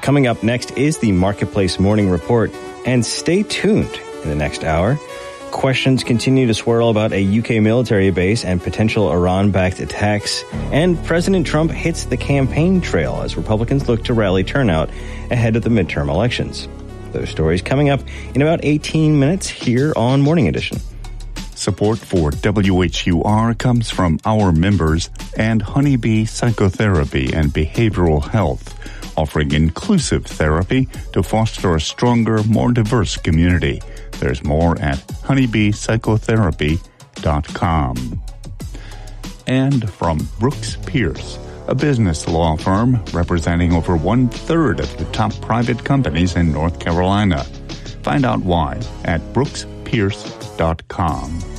Coming up next is the Marketplace Morning Report, and stay tuned in the next hour. Questions continue to swirl about a UK military base and potential Iran-backed attacks, and President Trump hits the campaign trail as Republicans look to rally turnout ahead of the midterm elections. Those stories coming up in about 18 minutes here on Morning Edition. Support for WHUR comes from our members and Honeybee Psychotherapy and Behavioral Health, offering inclusive therapy to foster a stronger, more diverse community. There's more at honeybeepsychotherapy.com. And from Brooks Pierce, a business law firm representing over 1/3 of the top private companies in North Carolina. Find out why at brookspierce.com.